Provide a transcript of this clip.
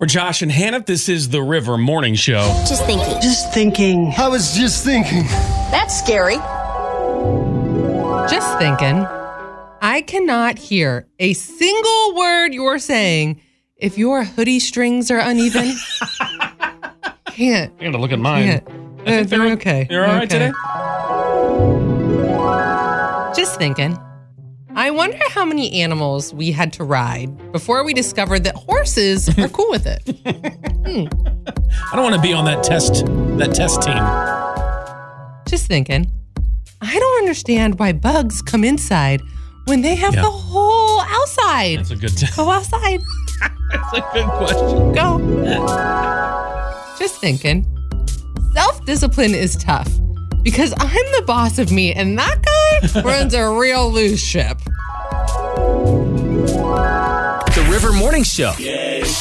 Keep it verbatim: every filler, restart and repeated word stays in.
We're Josh and Hannah. This is the River Morning Show. Just thinking. Just thinking. I was just thinking. That's scary. Just thinking. I cannot hear a single word you're saying if your hoodie strings are uneven. Can't. I gotta look at mine. Can't. I think they're, they're okay. You're all right okay. today? Just thinking. I wonder how many animals we had to ride before we discovered that horses are cool with it. hmm. I don't want to be on that test that test team. Just thinking. I don't understand why bugs come inside when they have Yeah. the whole outside. That's a good t- Go outside. That's a good question. Go. Just thinking. Self-discipline is tough because I'm the boss of me and that guy runs a real loose ship. The River Morning Show.